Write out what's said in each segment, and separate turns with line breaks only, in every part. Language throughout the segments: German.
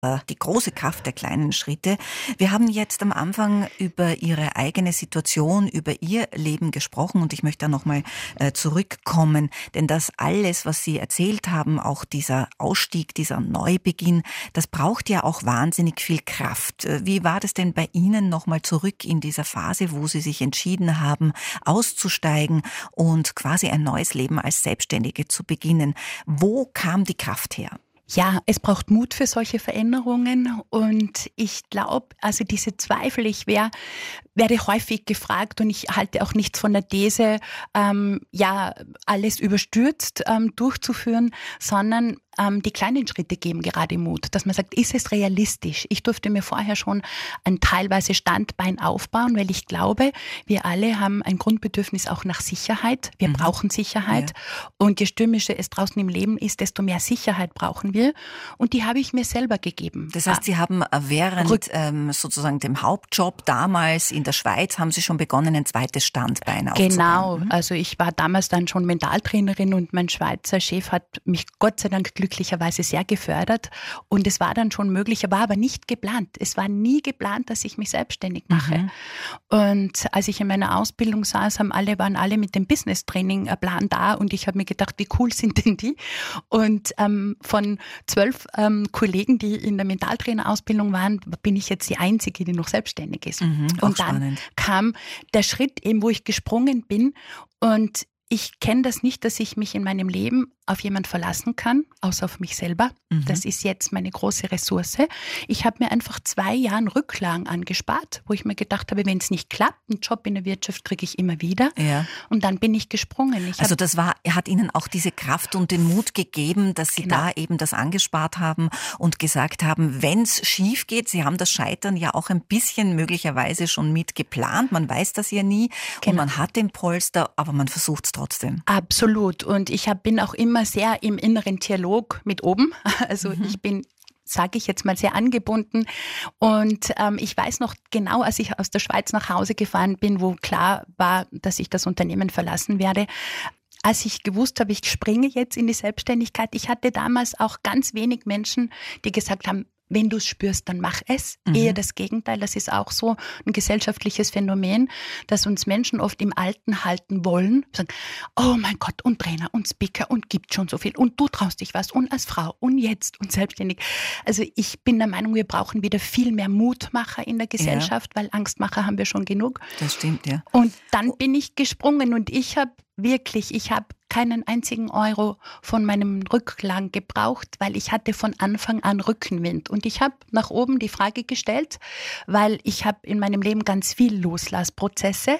Die große Kraft der kleinen Schritte. Wir haben jetzt am Anfang über Ihre eigene Situation, über Ihr Leben gesprochen und ich möchte da nochmal zurückkommen, denn das alles, was Sie erzählt haben, auch dieser Ausstieg, dieser Neubeginn, das braucht ja auch wahnsinnig viel Kraft. Wie war das denn bei Ihnen nochmal zurück in dieser Phase, wo Sie sich entschieden haben, auszusteigen und quasi ein neues Leben als Selbstständige zu beginnen? Wo kam die Kraft her?
Ja, es braucht Mut für solche Veränderungen und ich glaube, also diese Zweifel, werde häufig gefragt und ich halte auch nichts von der These, alles überstürzt durchzuführen, sondern die kleinen Schritte geben gerade Mut, dass man sagt, ist es realistisch? Ich durfte mir vorher schon ein teilweise Standbein aufbauen, weil ich glaube, wir alle haben ein Grundbedürfnis auch nach Sicherheit. Wir brauchen Sicherheit und je stürmischer es draußen im Leben ist, desto mehr Sicherheit brauchen wir und die habe ich mir selber gegeben.
Das heißt, Sie haben während sozusagen dem Hauptjob damals in der Schweiz, haben Sie schon begonnen, ein zweites Standbein aufzubauen?
Genau, also ich war damals dann schon Mentaltrainerin und mein Schweizer Chef hat mich Gott sei Dank glücklicherweise sehr gefördert und es war dann schon möglich, war aber nicht geplant. Es war nie geplant, dass ich mich selbstständig mache. Und als ich in meiner Ausbildung saß, waren alle mit dem Business-Training-Plan da und ich habe mir gedacht, wie cool sind denn die? Und von 12 Kollegen, die in der Mentaltrainer-Ausbildung waren, bin ich jetzt die Einzige, die noch selbstständig ist. Und dann
spannend.
Kam der Schritt eben, wo ich gesprungen bin und ich kenne das nicht, dass ich mich in meinem Leben auf jemand verlassen kann, außer auf mich selber. Das ist jetzt meine große Ressource. Ich habe mir einfach 2 Jahre Rücklagen angespart, wo ich mir gedacht habe, wenn es nicht klappt, einen Job in der Wirtschaft kriege ich immer wieder. Ja. Und dann bin ich gesprungen.
Hat Ihnen auch diese Kraft und den Mut gegeben, dass Sie da eben das angespart haben und gesagt haben, wenn es schief geht, Sie haben das Scheitern ja auch ein bisschen möglicherweise schon mit geplant. Man weiß das ja nie und man hat den Polster, aber man versucht es trotzdem.
Absolut. Und ich bin auch immer sehr im inneren Dialog mit oben. Also ich bin, sage ich jetzt mal, sehr angebunden. Und ich weiß noch genau, als ich aus der Schweiz nach Hause gefahren bin, wo klar war, dass ich das Unternehmen verlassen werde, als ich gewusst habe, ich springe jetzt in die Selbstständigkeit. Ich hatte damals auch ganz wenig Menschen, die gesagt haben, wenn du es spürst, dann mach es. Eher das Gegenteil. Das ist auch so ein gesellschaftliches Phänomen, dass uns Menschen oft im Alten halten wollen. Sagen, oh mein Gott, und Trainer und Speaker und gibt schon so viel. Und du traust dich was. Und als Frau und jetzt und selbstständig. Also ich bin der Meinung, wir brauchen wieder viel mehr Mutmacher in der Gesellschaft, weil Angstmacher haben wir schon genug.
Das stimmt, ja.
Und dann bin ich gesprungen und ich habe keinen einzigen Euro von meinem Rücklagen gebraucht, weil ich hatte von Anfang an Rückenwind. Und ich habe nach oben die Frage gestellt, weil ich habe in meinem Leben ganz viel Loslassprozesse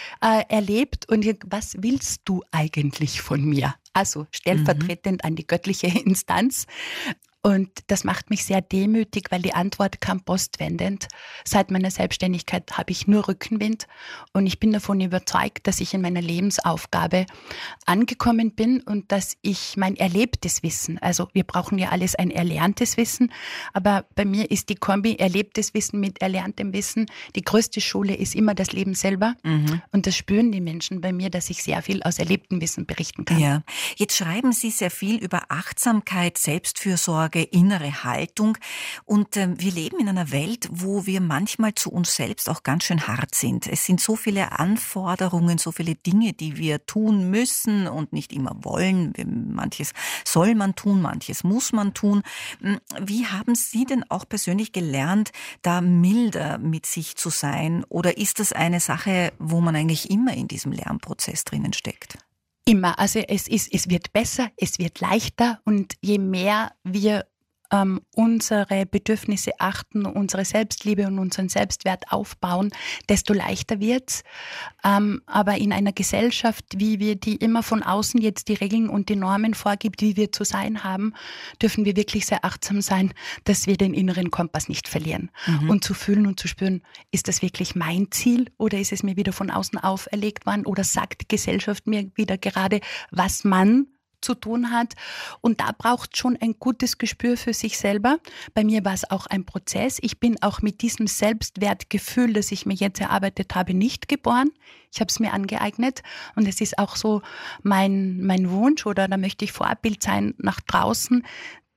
erlebt. Und was willst du eigentlich von mir? Also stellvertretend an die göttliche Instanz. Und das macht mich sehr demütig, weil die Antwort kam postwendend. Seit meiner Selbstständigkeit habe ich nur Rückenwind und ich bin davon überzeugt, dass ich in meiner Lebensaufgabe angekommen bin und dass ich mein erlebtes Wissen, also wir brauchen ja alles ein erlerntes Wissen, aber bei mir ist die Kombi erlebtes Wissen mit erlerntem Wissen. Die größte Schule ist immer das Leben selber und das spüren die Menschen bei mir, dass ich sehr viel aus erlebtem Wissen berichten kann.
Ja. Jetzt schreiben Sie sehr viel über Achtsamkeit, Selbstfürsorge, innere Haltung. Und wir leben in einer Welt, wo wir manchmal zu uns selbst auch ganz schön hart sind. Es sind so viele Anforderungen, so viele Dinge, die wir tun müssen und nicht immer wollen. Manches soll man tun, manches muss man tun. Wie haben Sie denn auch persönlich gelernt, da milder mit sich zu sein? Oder ist das eine Sache, wo man eigentlich immer in diesem Lernprozess drinnen steckt?
Immer. Also es wird besser, es wird leichter und je mehr wir unsere Bedürfnisse achten, unsere Selbstliebe und unseren Selbstwert aufbauen, desto leichter wird's. Aber in einer Gesellschaft, wie wir die immer von außen jetzt die Regeln und die Normen vorgibt, wie wir zu sein haben, dürfen wir wirklich sehr achtsam sein, dass wir den inneren Kompass nicht verlieren. Und zu fühlen und zu spüren, ist das wirklich mein Ziel oder ist es mir wieder von außen auferlegt worden oder sagt die Gesellschaft mir wieder gerade, was man zu tun hat. Und da braucht schon ein gutes Gespür für sich selber. Bei mir war es auch ein Prozess. Ich bin auch mit diesem Selbstwertgefühl, das ich mir jetzt erarbeitet habe, nicht geboren. Ich habe es mir angeeignet. Und es ist auch so mein Wunsch oder da möchte ich Vorbild sein nach draußen,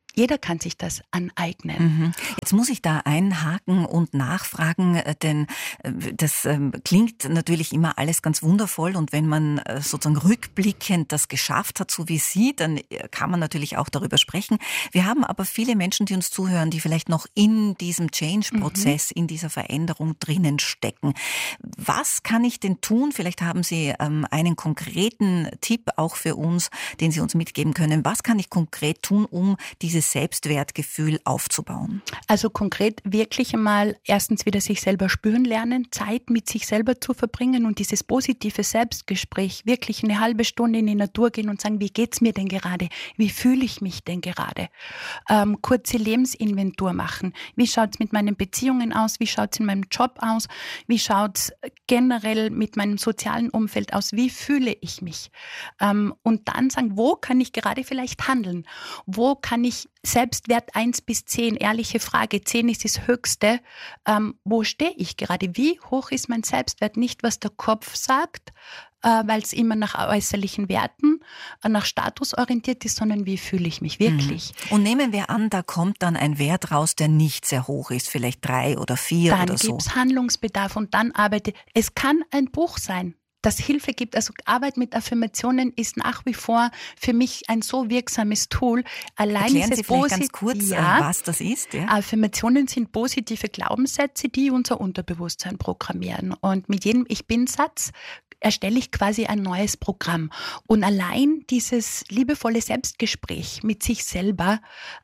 Jeder kann sich das aneignen.
Jetzt muss ich da einhaken und nachfragen, denn das klingt natürlich immer alles ganz wundervoll und wenn man sozusagen rückblickend das geschafft hat, so wie Sie, dann kann man natürlich auch darüber sprechen. Wir haben aber viele Menschen, die uns zuhören, die vielleicht noch in diesem Change-Prozess, in dieser Veränderung drinnen stecken. Was kann ich denn tun? Vielleicht haben Sie einen konkreten Tipp auch für uns, den Sie uns mitgeben können. Was kann ich konkret tun, um dieses Selbstwertgefühl aufzubauen?
Also konkret wirklich einmal erstens wieder sich selber spüren lernen, Zeit mit sich selber zu verbringen und dieses positive Selbstgespräch, wirklich eine halbe Stunde in die Natur gehen und sagen, wie geht's mir denn gerade? Wie fühle ich mich denn gerade? Kurze Lebensinventur machen. Wie schaut's mit meinen Beziehungen aus? Wie schaut's in meinem Job aus? Wie schaut's generell mit meinem sozialen Umfeld aus? Wie fühle ich mich? Und dann sagen, wo kann ich gerade vielleicht handeln? Wo kann ich Selbstwert 1 bis 10, ehrliche Frage, 10 ist das Höchste. Wo stehe ich gerade? Wie hoch ist mein Selbstwert? Nicht, was der Kopf sagt, weil es immer nach äußerlichen Werten, nach Status orientiert ist, sondern wie fühle ich mich wirklich?
Und nehmen wir an, da kommt dann ein Wert raus, der nicht sehr hoch ist, vielleicht 3 oder 4
Dann
oder so.
Dann gibt es Handlungsbedarf und dann arbeite. Es kann ein Buch sein, das Hilfe gibt. Also Arbeit mit Affirmationen ist nach wie vor für mich ein so wirksames Tool.
Erklären Sie vielleicht ganz kurz, was das ist? Ja?
Affirmationen sind positive Glaubenssätze, die unser Unterbewusstsein programmieren. Und mit jedem Ich-Bin-Satz erstelle ich quasi ein neues Programm. Und allein dieses liebevolle Selbstgespräch mit sich selber,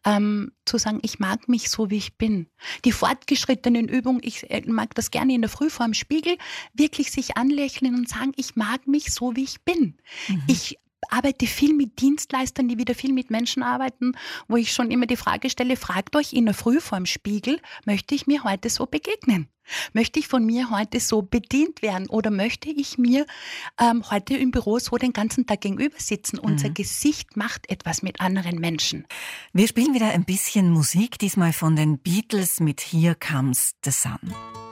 zu sagen, ich mag mich so, wie ich bin. Die fortgeschrittenen Übungen, ich mag das gerne in der Früh vor dem Spiegel, wirklich sich anlächeln und sagen, ich mag mich so, wie ich bin. Ich arbeite viel mit Dienstleistern, die wieder viel mit Menschen arbeiten, wo ich schon immer die Frage stelle, fragt euch in der Früh vor dem Spiegel, möchte ich mir heute so begegnen? Möchte ich von mir heute so bedient werden oder möchte ich mir heute im Büro so den ganzen Tag gegenüber sitzen? Unser Gesicht macht etwas mit anderen Menschen.
Wir spielen wieder ein bisschen Musik, diesmal von den Beatles mit Here Comes the Sun.